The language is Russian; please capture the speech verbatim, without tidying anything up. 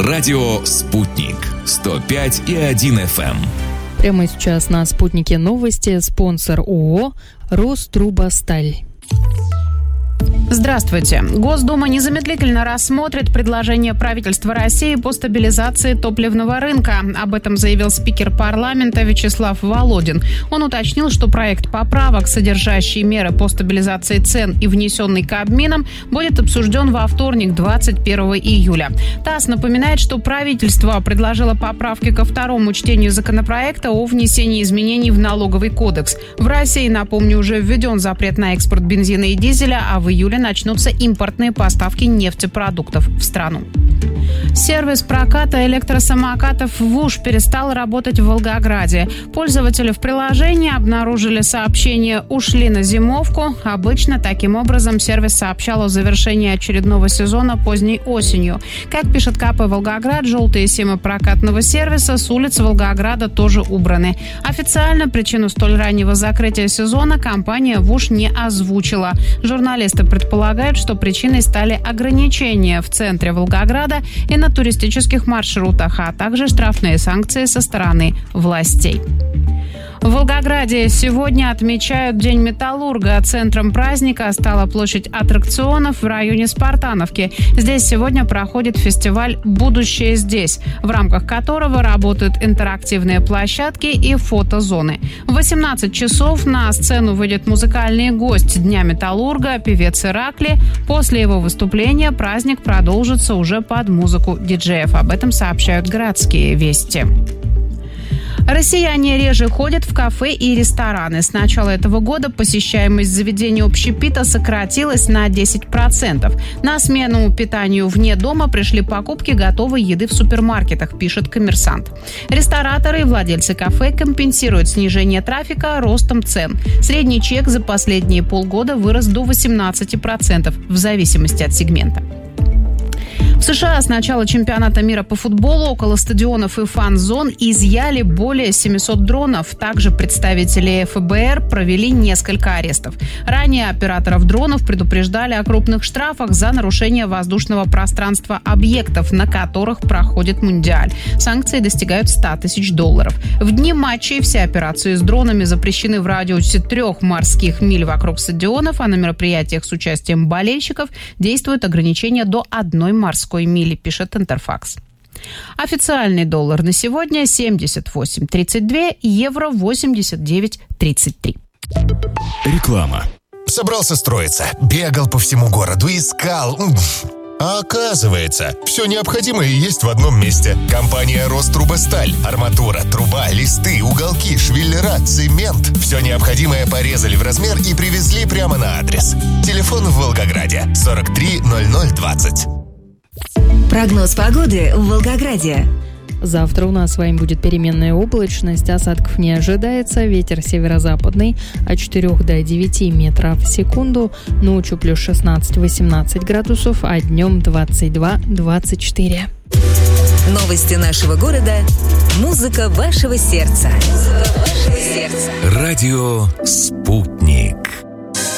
Радио «Спутник». сто пять и один эф эм. Прямо сейчас на «Спутнике» новости. Спонсор ООО «Рострубосталь». Здравствуйте. Госдума незамедлительно рассмотрит предложение правительства России по стабилизации топливного рынка. Об этом заявил спикер парламента Вячеслав Володин. Он уточнил, что проект поправок, содержащий меры по стабилизации цен и внесенный Кабмином, будет обсужден во вторник, двадцать первого июля. ТАСС напоминает, что правительство предложило поправки ко второму чтению законопроекта о внесении изменений в налоговый кодекс. В России, напомню, уже введен запрет на экспорт бензина и дизеля, а в июле начнутся импортные поставки нефтепродуктов в страну. Сервис проката электросамокатов ВУШ перестал работать в Волгограде. Пользователи в приложении обнаружили сообщение «Ушли на зимовку». Обычно таким образом сервис сообщал о завершении очередного сезона поздней осенью. Как пишет ка пэ «Волгоград», желтые симы прокатного сервиса с улиц Волгограда тоже убраны. Официально причину столь раннего закрытия сезона компания ВУШ не озвучила. Журналисты предполагают, что причиной стали ограничения в центре Волгограда и на туристических маршрутах, а также штрафные санкции со стороны властей. В Волгограде сегодня отмечают День металлурга. Центром праздника стала площадь аттракционов в районе Спартановки. Здесь сегодня проходит фестиваль «Будущее здесь», в рамках которого работают интерактивные площадки и фотозоны. В восемнадцать часов на сцену выйдет музыкальный гость Дня металлурга, певец Иракли. После его выступления праздник продолжится уже под музыку диджеев. Об этом сообщают городские вести. Россияне реже ходят в кафе и рестораны. С начала этого года посещаемость заведений общепита сократилась на десять процентов. На смену питанию вне дома пришли покупки готовой еды в супермаркетах, пишет «Коммерсант». Рестораторы и владельцы кафе компенсируют снижение трафика ростом цен. Средний чек за последние полгода вырос до восемнадцати процентов в зависимости от сегмента. В США с начала чемпионата мира по футболу около стадионов и фан-зон изъяли более семисот дронов. Также представители эф бэ эр провели несколько арестов. Ранее операторов дронов предупреждали о крупных штрафах за нарушение воздушного пространства объектов, на которых проходит Мундиаль. Санкции достигают ста тысяч долларов. В дни матчей все операции с дронами запрещены в радиусе трех морских миль вокруг стадионов, а на мероприятиях с участием болельщиков действуют ограничения до одной морской мили, пишет Интерфакс. Официальный доллар на сегодня семьдесят восемь тридцать два, евро восемьдесят девять тридцать три. Реклама. Собрался строиться, бегал по всему городу, искал. А оказывается, все необходимое есть в одном месте. Компания «Рострубосталь». Арматура, труба, листы, уголки, швеллера, цемент. Все необходимое порезали в размер и привезли прямо на адрес. Телефон в Волгограде сорок три ноль ноль двадцать. Прогноз погоды в Волгограде. Завтра у нас с вами будет переменная облачность, осадков не ожидается, ветер северо-западный от четырёх до девяти метров в секунду, ночью плюс шестнадцать-восемнадцать градусов, а днем двадцать два двадцать четыре. Новости нашего города, музыка вашего сердца. Музыка вашего сердца. Радио «Спутник».